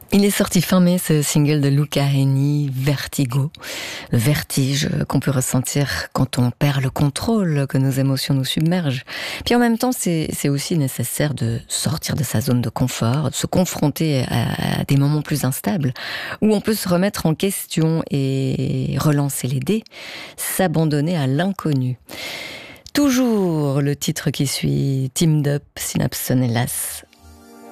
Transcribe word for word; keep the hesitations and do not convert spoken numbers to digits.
Il est sorti fin mai, ce single de Luca Heni, Vertigo. Le vertige qu'on peut ressentir quand on perd le contrôle, que nos émotions nous submergent. Puis en même temps, c'est, c'est aussi nécessaire de sortir de sa zone de confort, de se confronter à, à des moments plus instables, où on peut se remettre en question et relancer les dés, s'abandonner à l'inconnu. Toujours le titre qui suit, Teamed Up, Synapse Sonellas,